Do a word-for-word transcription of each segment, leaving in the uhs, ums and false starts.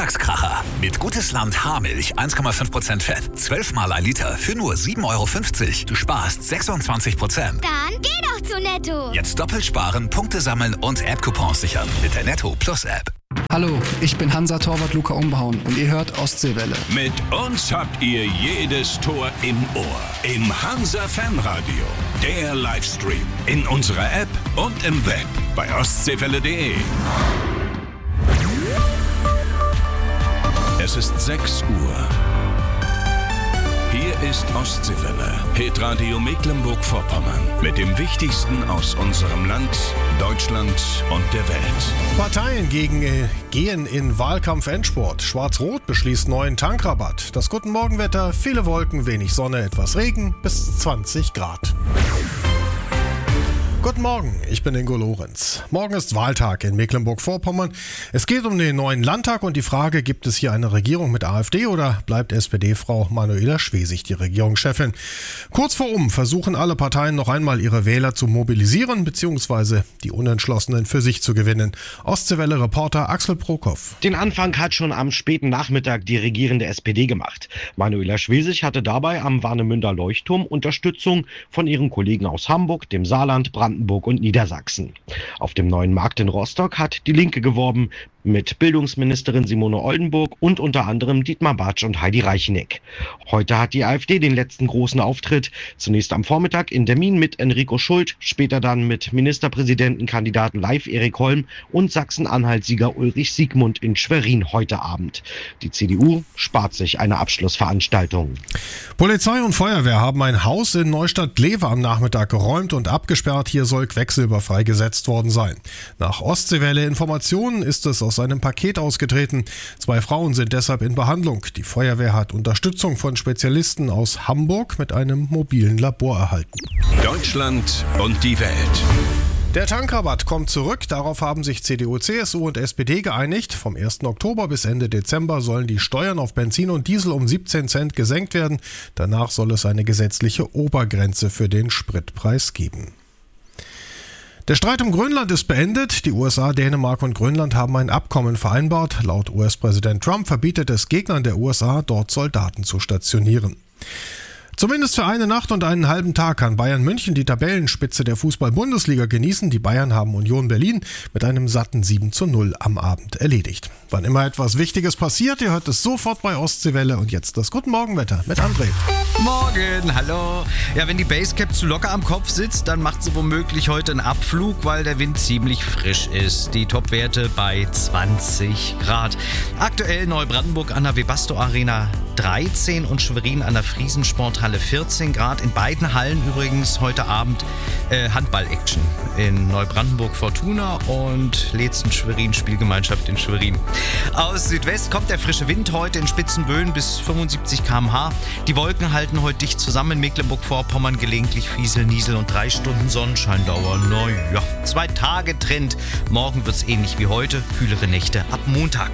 Samstagskracher. Mit Gutes Land Haarmilch eins Komma fünf Prozent Fett. zwölf Mal ein Liter für nur sieben Euro fünfzig. Du sparst sechsundzwanzig Prozent. Dann geh doch zu Netto. Jetzt doppelt sparen, Punkte sammeln und App-Coupons sichern mit der Netto Plus App. Hallo, ich bin Hansa-Torwart Luca Umbauen und ihr hört Ostseewelle. Mit uns habt ihr jedes Tor im Ohr. Im Hansa-Fanradio. Der Livestream. In unserer App und im Web. Bei ostseewelle punkt de. Es ist sechs Uhr. Hier ist Ostseewelle, Hitradio Mecklenburg-Vorpommern. Mit dem Wichtigsten aus unserem Land, Deutschland und der Welt. Parteien gegen, äh, gehen in Wahlkampf-Endsport. Schwarz-Rot beschließt neuen Tankrabatt. Das Guten Morgenwetter, viele Wolken, wenig Sonne, etwas Regen, bis zwanzig Grad. Guten Morgen, ich bin Ingo Lorenz. Morgen ist Wahltag in Mecklenburg-Vorpommern. Es geht um den neuen Landtag und die Frage, gibt es hier eine Regierung mit AfD oder bleibt S P D-Frau Manuela Schwesig die Regierungschefin? Kurz vor um versuchen alle Parteien noch einmal ihre Wähler zu mobilisieren bzw. die Unentschlossenen für sich zu gewinnen. Ostseewelle-Reporter Axel Prokop. Den Anfang hat schon am späten Nachmittag die regierende S P D gemacht. Manuela Schwesig hatte dabei am Warnemünder Leuchtturm Unterstützung von ihren Kollegen aus Hamburg, dem Saarland, Brandenburg und Niedersachsen. Auf dem Neuen Markt in Rostock hat die Linke geworben mit Bildungsministerin Simone Oldenburg und unter anderem Dietmar Bartsch und Heidi Reicheneck. Heute hat die AfD den letzten großen Auftritt. Zunächst am Vormittag in Termin mit Enrico Schult, später dann mit Ministerpräsidentenkandidaten Leif Erik Holm und Sachsen-Anhalt-Sieger Ulrich Siegmund in Schwerin heute Abend. Die C D U spart sich eine Abschlussveranstaltung. Polizei und Feuerwehr haben ein Haus in Neustadt-Glewe am Nachmittag geräumt und abgesperrt. Hier soll Quecksilber freigesetzt worden sein. Nach Ostseewelle-Informationen ist es aus einem Paket ausgetreten. Zwei Frauen sind deshalb in Behandlung. Die Feuerwehr hat Unterstützung von Spezialisten aus Hamburg mit einem mobilen Labor erhalten. Deutschland und die Welt. Der Tankrabatt kommt zurück. Darauf haben sich C D U, C S U und S P D geeinigt. Vom ersten Oktober bis Ende Dezember sollen die Steuern auf Benzin und Diesel um siebzehn Cent gesenkt werden. Danach soll es eine gesetzliche Obergrenze für den Spritpreis geben. Der Streit um Grönland ist beendet. Die U S A, Dänemark und Grönland haben ein Abkommen vereinbart. Laut U S-Präsident Trump verbietet es Gegnern der U S A, dort Soldaten zu stationieren. Zumindest für eine Nacht und einen halben Tag kann Bayern München die Tabellenspitze der Fußball-Bundesliga genießen. Die Bayern haben Union Berlin mit einem satten sieben zu null am Abend erledigt. Wann immer etwas Wichtiges passiert, ihr hört es sofort bei Ostseewelle. Und jetzt das Guten Morgenwetter mit André. Morgen, hallo. Ja, wenn die Basecap zu locker am Kopf sitzt, dann macht sie womöglich heute einen Abflug, weil der Wind ziemlich frisch ist. Die Topwerte bei zwanzig Grad. Aktuell Neubrandenburg an der Webasto Arena dreizehn und Schwerin an der Friesensporthalle vierzehn Grad. In beiden Hallen übrigens heute Abend äh, Handball-Action. In Neubrandenburg Fortuna und Leetzen-Schwerin Spielgemeinschaft in Schwerin. Aus Südwest kommt der frische Wind heute in Spitzenböen bis fünfundsiebzig Kilometer pro Stunde. Die Wolken halten heute dicht zusammen in Mecklenburg-Vorpommern, gelegentlich Fiesel, Niesel und drei Stunden Sonnenscheindauer. Naja, zwei Tage Trend. Morgen wird's ähnlich wie heute, kühlere Nächte ab Montag.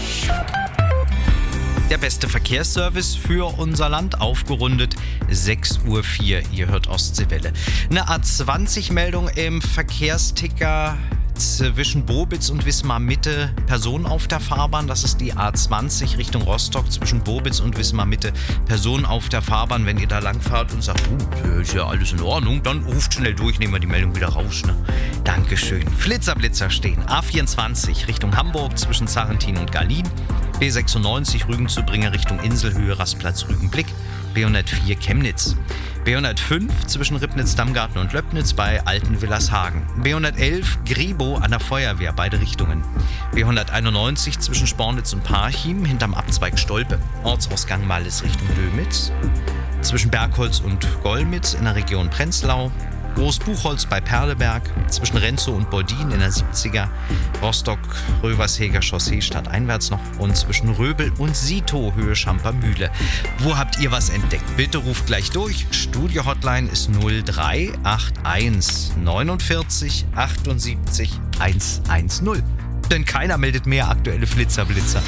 Der beste Verkehrsservice für unser Land, aufgerundet sechs Uhr vier. Ihr hört Ostseewelle. Eine A zwanzig Meldung im Verkehrsticker zwischen Bobitz und Wismar Mitte, Personen auf der Fahrbahn. Das ist die A zwanzig Richtung Rostock zwischen Bobitz und Wismar Mitte, Personen auf der Fahrbahn. Wenn ihr da langfahrt und sagt, uh, ist ja alles in Ordnung, dann ruft schnell durch, nehmen wir die Meldung wieder raus. Ne? Dankeschön. Flitzer-Blitzer stehen. A vierundzwanzig Richtung Hamburg zwischen Sarrentin und Garlin. B sechsundneunzig Rügen zu Bringer Richtung Inselhöhe, Rastplatz Rügenblick. B hundertvier Chemnitz. B hundertfünf zwischen Ribnitz-Dammgarten und Löbnitz bei Alten-Willershagen. B hundertelf Gribo an der Feuerwehr, beide Richtungen. B hunderteinundneunzig zwischen Spornitz und Parchim hinterm Abzweig Stolpe. Ortsausgang Malles Richtung Dömitz. Zwischen Bergholz und Golmitz in der Region Prenzlau. Großbuchholz bei Perleberg, zwischen Renzow und Bordin in der siebziger, Rostock-Röversheger Chaussee stadteinwärts noch und zwischen Röbel und Sito Höhe Schampermühle. Wo habt ihr was entdeckt? Bitte ruft gleich durch. Studio-Hotline ist null drei acht eins neunundvierzig achtundsiebzig hundertzehn. Denn keiner meldet mehr aktuelle Flitzer-Blitzer.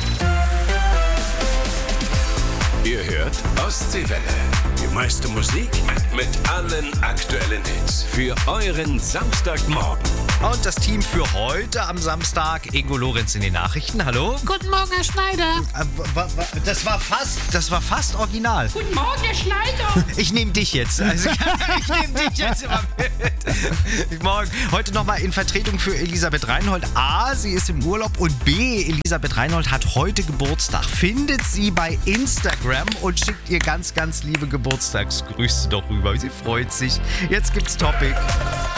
Ihr hört Ostseewelle. Die meiste Musik mit allen aktuellen Hits. Für euren Samstagmorgen. Und das Team für heute am Samstag, Ingo Lorenz in den Nachrichten. Hallo? Guten Morgen, Herr Schneider. Das war fast, das war fast original. Guten Morgen, Herr Schneider. Ich nehme dich jetzt. Also ich nehme dich jetzt immer mit. Morgen. Heute nochmal in Vertretung für Elisabeth Reinhold. A, sie ist im Urlaub und B, Elisabeth Reinhold hat heute Geburtstag. Findet sie bei Instagram und schickt ihr ganz, ganz liebe Geburtstagsgrüße doch rüber. Sie freut sich. Jetzt gibt's Topic.